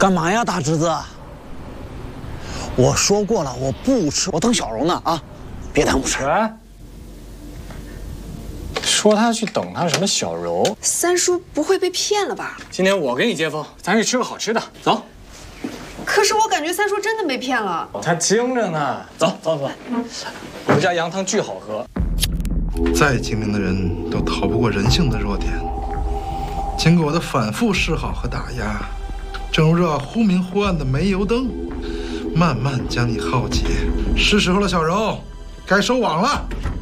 干嘛呀，大侄子？我说过了，我不吃，我等小柔呢啊！别耽误吃。 说他去等他什么小柔？ 三叔不会被骗了吧？ 今天我给你接风，咱去吃个好吃的，走。 可是我感觉三叔真的被骗了。 他精着呢，走。我们家羊汤巨好喝。 再精明的人都逃不过人性的弱点。经过我的反复示好和打压，正如这忽明忽暗的煤油灯，慢慢将你耗竭。是时候了，小柔，该收网了。